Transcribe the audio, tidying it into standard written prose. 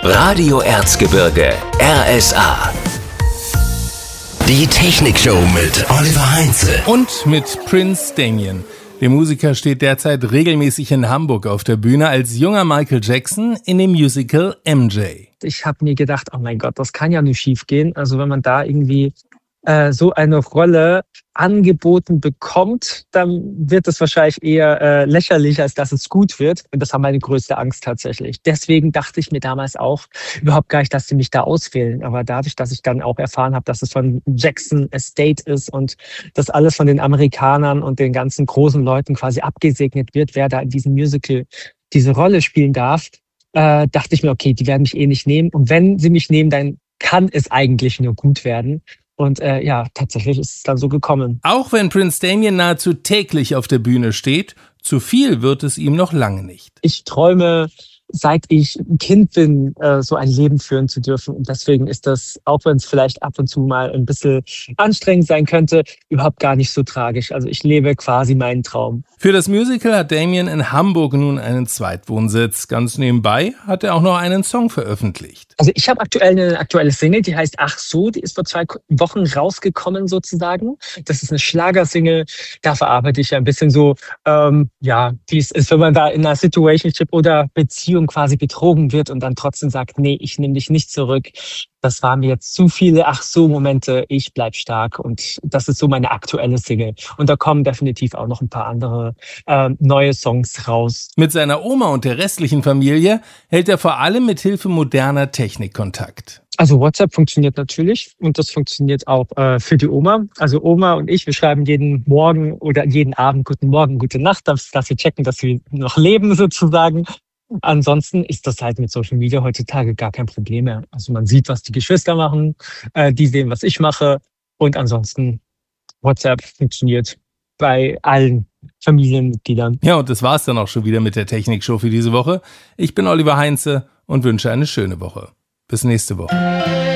Radio Erzgebirge, RSA. Die Technikshow mit Oliver Heinze. Und mit Prince Damien. Der Musiker steht derzeit regelmäßig in Hamburg auf der Bühne als junger Michael Jackson in dem Musical MJ. Ich habe mir gedacht, oh mein Gott, das kann ja nicht schief gehen. Also wenn man da irgendwie so eine Rolle angeboten bekommt, dann wird es wahrscheinlich eher lächerlich, als dass es gut wird. Und das war meine größte Angst tatsächlich. Deswegen dachte ich mir damals auch überhaupt gar nicht, dass sie mich da auswählen. Aber dadurch, dass ich dann auch erfahren habe, dass es von Jackson Estate ist und das alles von den Amerikanern und den ganzen großen Leuten quasi abgesegnet wird, wer da in diesem Musical diese Rolle spielen darf, dachte ich mir, okay, die werden mich eh nicht nehmen. Und wenn sie mich nehmen, dann kann es eigentlich nur gut werden. Und tatsächlich ist es dann so gekommen. Auch wenn Prince Damien nahezu täglich auf der Bühne steht, zu viel wird es ihm noch lange nicht. Ich träume, seit ich ein Kind bin, so ein Leben führen zu dürfen. Und deswegen ist das, auch wenn es vielleicht ab und zu mal ein bisschen anstrengend sein könnte, überhaupt gar nicht so tragisch. Also ich lebe quasi meinen Traum. Für das Musical hat Damien in Hamburg nun einen Zweitwohnsitz. Ganz nebenbei hat er auch noch einen Song veröffentlicht. Also ich habe aktuell eine aktuelle Single, die heißt Ach so, die ist vor 2 Wochen rausgekommen sozusagen. Das ist eine Schlagersingle, da verarbeite ich ein bisschen so, wie es ist, wenn man da in einer Situationship oder Beziehung quasi betrogen wird und dann trotzdem sagt, nee, ich nehme dich nicht zurück. Das waren mir jetzt zu viele Ach-so-Momente, ich bleib stark. Und das ist so meine aktuelle Single. Und da kommen definitiv auch noch ein paar andere neue Songs raus. Mit seiner Oma und der restlichen Familie hält er vor allem mit Hilfe moderner Technik Kontakt. Also WhatsApp funktioniert natürlich und das funktioniert auch für die Oma. Also Oma und ich, wir schreiben jeden Morgen oder jeden Abend Guten Morgen, Gute Nacht, dass wir checken, dass wir noch leben sozusagen. Ansonsten ist das halt mit Social Media heutzutage gar kein Problem mehr. Also man sieht, was die Geschwister machen, die sehen, was ich mache. Und ansonsten WhatsApp funktioniert bei allen Familienmitgliedern. Ja, und das war's dann auch schon wieder mit der Technikshow für diese Woche. Ich bin Oliver Heinze und wünsche eine schöne Woche. Bis nächste Woche.